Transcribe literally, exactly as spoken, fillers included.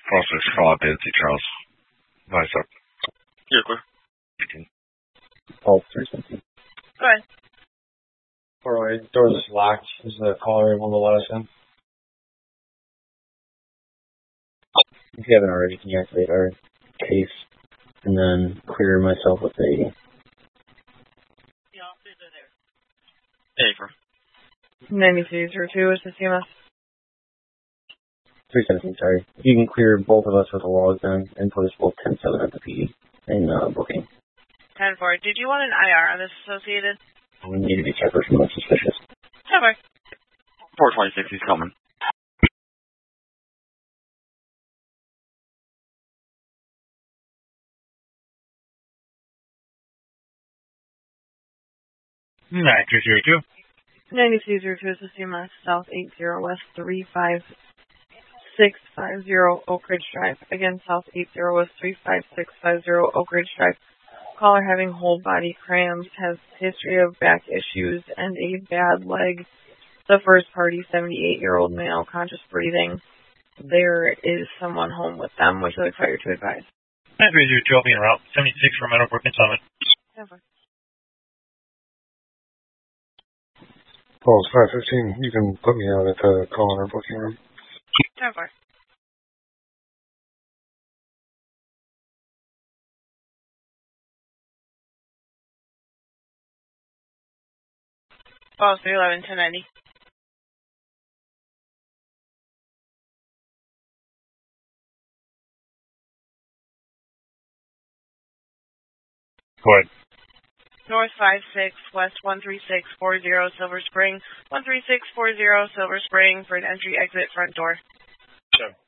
Process call identity, Charles. Nice up. You're clear. Pulse three seventeen. Go ahead. Alright, doors is locked. Is the caller able to let us in? If you haven't already, can you activate our case and then clear myself with a... Hey, for ninety-three zero two is the C M S. three seventeen, sorry. If you can clear both of us with a log then and put us both ten seven at the P D in uh, booking. ten four. Did you want an I R on this associated? We need to be separate from the suspicious. ten four. four twenty-six, he's coming. nine three zero two. ninety-three zero two is the C M S, South eight zero West three five six five zero Oak Ridge Drive. Again, South eight zero West three five six five zero Oak Ridge Drive. Caller having whole body cramps, has history of back issues and a bad leg. The first party, seventy-eight-year-old male, conscious breathing. There is someone home with them. Would you like fire to advise? nine three zero two, I'll be en route. seventy-six for Meadowbrook and Summit. Never. Pulse five fifteen, you can put me out at the call in our booking room. Never. Pulse three eleven, ten ninety. Go ahead. North five six, West one three six four zero, Silver Spring. one three six four zero, Silver Spring, for an entry exit front door. Sure.